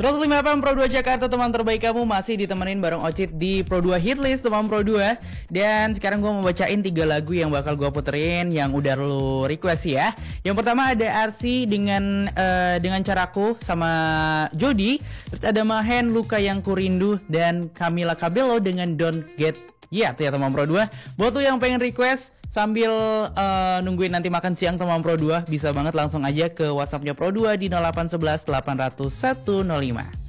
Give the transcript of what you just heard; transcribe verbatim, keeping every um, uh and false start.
seratus lima F M Pro dua Jakarta, teman terbaik kamu masih ditemenin bareng Ocit di Pro dua Hitlist teman Pro dua. Dan sekarang gue mau bacain tiga lagu yang bakal gue puterin yang udah lo request ya. Yang pertama ada Arsi dengan uh, dengan Caraku sama Jody. Terus ada Mahen, Luka yang Kurindu, dan Camila Cabello dengan Don't Get Yet ya teman Pro dua. Buat tuh yang pengen request sambil uh, nungguin nanti makan siang teman Pro dua, bisa banget langsung aja ke WhatsAppnya Pro dua di nol delapan satu satu delapan nol nol satu nol lima.